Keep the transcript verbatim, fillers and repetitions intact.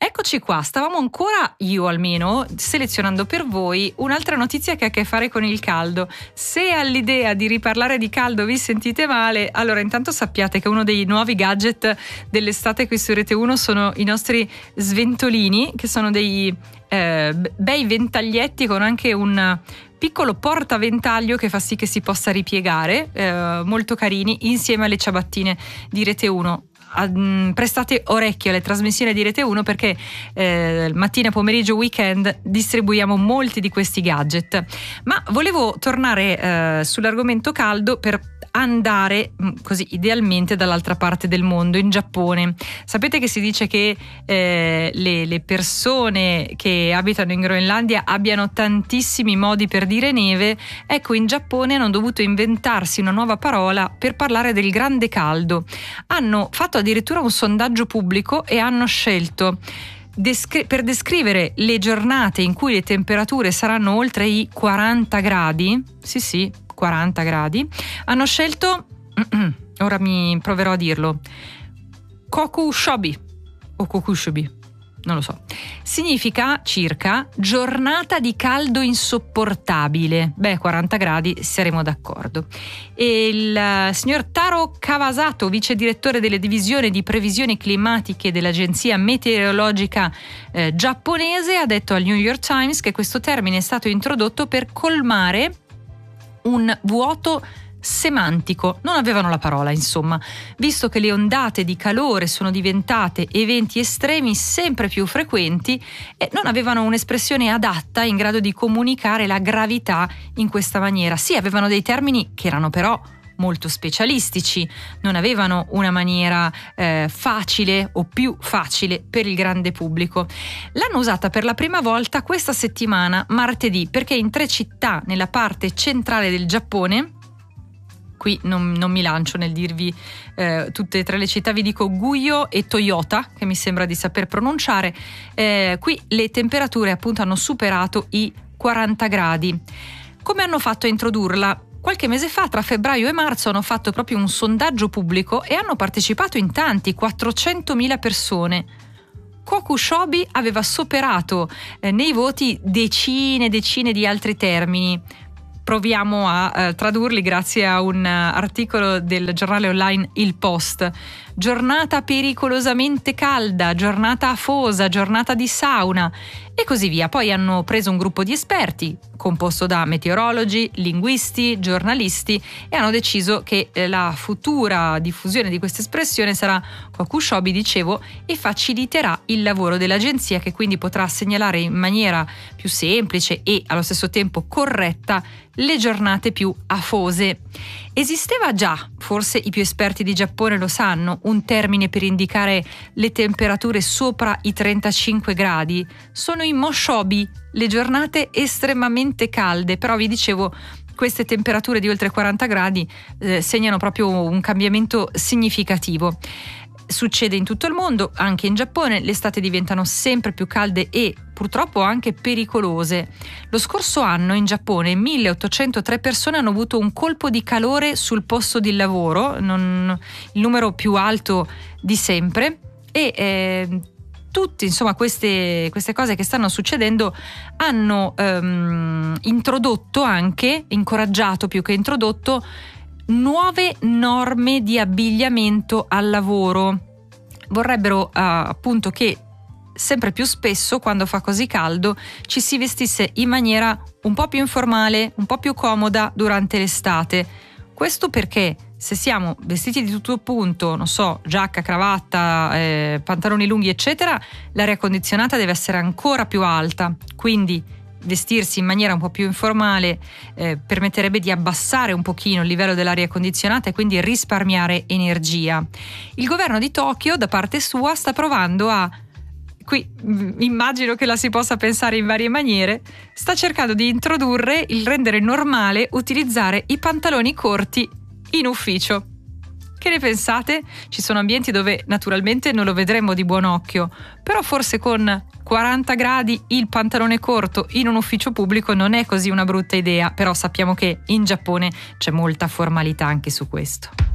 Eccoci qua, stavamo ancora, io almeno, selezionando per voi un'altra notizia che ha a che fare con il caldo. Se all'idea di riparlare di caldo vi sentite male, allora intanto sappiate che uno dei nuovi gadget dell'estate qui su Rete uno sono i nostri sventolini, che sono dei eh, bei ventaglietti con anche un piccolo portaventaglio che fa sì che si possa ripiegare, eh, molto carini, insieme alle ciabattine di Rete uno. Prestate orecchio alle trasmissioni di Rete uno perché eh, mattina, pomeriggio, weekend distribuiamo molti di questi gadget. Ma volevo tornare eh, sull'argomento caldo per andare così idealmente dall'altra parte del mondo, in Giappone. Sapete che si dice che eh, le, le persone che abitano in Groenlandia abbiano tantissimi modi per dire neve. Ecco, in Giappone hanno dovuto inventarsi una nuova parola per parlare del grande caldo. Hanno fatto addirittura un sondaggio pubblico e hanno scelto Descri- per descrivere le giornate in cui le temperature saranno oltre i quaranta gradi, sì sì, quaranta gradi, hanno scelto, ora mi proverò a dirlo, Kokushobi o Kokushobi, non lo so, significa circa giornata di caldo insopportabile. Beh, quaranta gradi saremo d'accordo. E il uh, signor Taro Kawasato, vice direttore delle divisioni di previsioni climatiche dell'agenzia meteorologica eh, giapponese, ha detto al New York Times che questo termine è stato introdotto per colmare un vuoto semantico. Non avevano la parola, insomma, visto che le ondate di calore sono diventate eventi estremi sempre più frequenti e non avevano un'espressione adatta in grado di comunicare la gravità in questa maniera. Sì, avevano dei termini che erano però molto specialistici, non avevano una maniera eh, facile o più facile per il grande pubblico. L'hanno usata per la prima volta questa settimana, martedì, perché in tre città nella parte centrale del Giappone, qui non, non mi lancio nel dirvi eh, tutte e tre le città, vi dico Guyo e Toyota, che mi sembra di saper pronunciare, eh, qui le temperature appunto hanno superato i quaranta gradi. Come hanno fatto a introdurla? Qualche mese fa, tra febbraio e marzo, hanno fatto proprio un sondaggio pubblico e hanno partecipato in tanti, quattrocentomila persone. Kokushobi aveva superato eh, nei voti decine e decine di altri termini. Proviamo a eh, tradurli grazie a un uh, articolo del giornale online Il Post. Giornata pericolosamente calda, giornata afosa, giornata di sauna e così via. Poi hanno preso un gruppo di esperti composto da meteorologi, linguisti, giornalisti e hanno deciso che eh, la futura diffusione di questa espressione sarà Kokushobi, dicevo, e faciliterà il lavoro dell'agenzia, che quindi potrà segnalare in maniera più semplice e allo stesso tempo corretta le giornate più afose. Esisteva già, forse i più esperti di Giappone lo sanno, un termine per indicare le temperature sopra i trentacinque gradi? Sono i moshobi, le giornate estremamente calde, però vi dicevo, queste temperature di oltre quaranta gradi eh, segnano proprio un cambiamento significativo. Succede in tutto il mondo, anche in Giappone, le estate diventano sempre più calde e purtroppo anche pericolose. Lo scorso anno in Giappone milleottocentotre persone hanno avuto un colpo di calore sul posto di lavoro, non, il numero più alto di sempre, e eh, tutte insomma queste, queste cose che stanno succedendo hanno ehm, introdotto anche, incoraggiato più che introdotto, nuove norme di abbigliamento al lavoro. Vorrebbero uh, appunto che sempre più spesso, quando fa così caldo, ci si vestisse in maniera un po' più informale, un po' più comoda durante l'estate. Questo perché se siamo vestiti di tutto punto, non so, giacca, cravatta, eh, pantaloni lunghi eccetera, l'aria condizionata deve essere ancora più alta, quindi vestirsi in maniera un po' più informale eh, permetterebbe di abbassare un pochino il livello dell'aria condizionata e quindi risparmiare energia. Il governo di Tokyo, da parte sua, sta provando a, qui immagino che la si possa pensare in varie maniere, sta cercando di introdurre il rendere normale utilizzare i pantaloni corti in ufficio. Che ne pensate? Ci sono ambienti dove naturalmente non lo vedremmo di buon occhio, però forse con quaranta gradi il pantalone corto in un ufficio pubblico non è così una brutta idea, però sappiamo che in Giappone c'è molta formalità anche su questo.